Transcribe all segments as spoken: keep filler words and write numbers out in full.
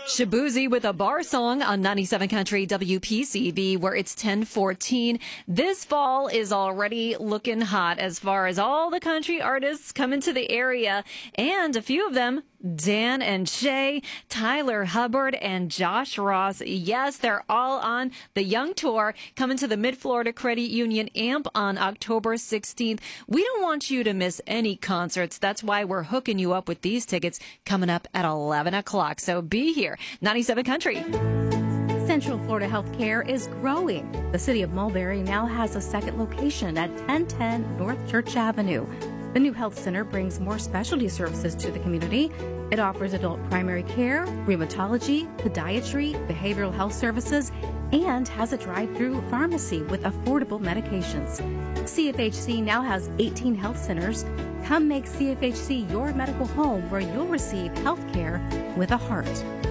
Shabuzi with a bar song on ninety-seven Country W P C V, where it's ten fourteen. This fall is already looking hot as far as all the country artists coming to the area, and a few of them, Dan and Shay, Tyler Hubbard, and Josh Ross. Yes, they're all on the Young Tour, coming to the Mid-Florida Credit Union AMP on October sixteenth. We don't want you to miss any concerts. That's why we're hooking you up with these tickets coming up at eleven o'clock. So be here. ninety-seven Country. Central Florida Healthcare is growing. The city of Mulberry now has a second location at ten ten North Church Avenue. The new health center brings more specialty services to the community. It offers adult primary care, rheumatology, podiatry, behavioral health services, and has a drive-through pharmacy with affordable medications. C F H C now has eighteen health centers. Come make C F H C your medical home where you'll receive health care with a heart.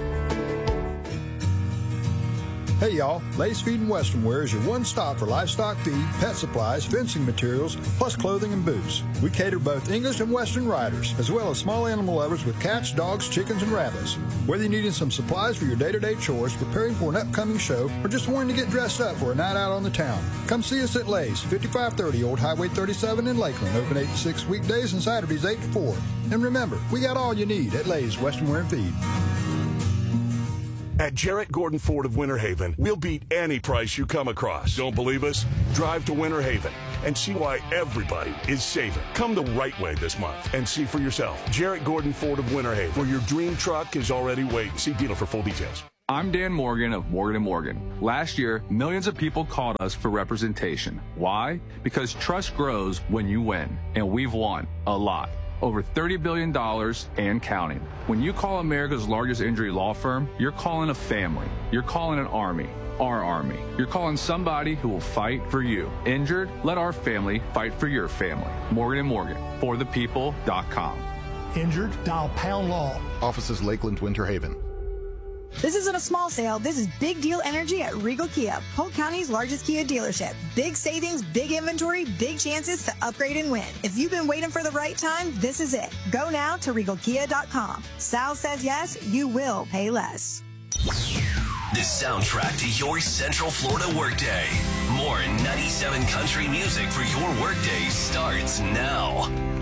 Hey y'all, Lay's Feed and Western Wear is your one stop for livestock feed, pet supplies, fencing materials, plus clothing and boots. We cater to both English and Western riders, as well as small animal lovers with cats, dogs, chickens, and rabbits. Whether you're needing some supplies for your day-to-day chores, preparing for an upcoming show, or just wanting to get dressed up for a night out on the town, come see us at Lay's, fifty-five thirty Old Highway thirty-seven in Lakeland, open eight to six weekdays and Saturdays eight to four. And remember, we got all you need at Lay's Western Wear and Feed. At Jarrett Gordon Ford of Winter Haven, we'll beat any price you come across. Don't believe us? Drive to Winter Haven and see why everybody is saving. Come the right way this month and see for yourself. Jarrett Gordon Ford of Winter Haven, where your dream truck is already waiting. See dealer for full details. I'm Dan Morgan of Morgan and Morgan. Last year, millions of people called us for representation. Why? Because trust grows when you win, and we've won a lot. Over thirty billion dollars and counting. When you call America's largest injury law firm, you're calling a family. You're calling an army, our army. You're calling somebody who will fight for you. Injured? Let our family fight for your family. Morgan and Morgan, for the people dot com. Injured? Dial Pound Law. Offices Lakeland, Winter Haven. This isn't a small sale. This is big deal energy at Regal Kia, Polk County's largest Kia dealership. Big savings, big inventory, big chances to upgrade and win. If you've been waiting for the right time, this is it. Go now to regal kia dot com. Sal says yes, you will pay less. The soundtrack to your Central Florida workday. More ninety-seven Country music for your workday starts now.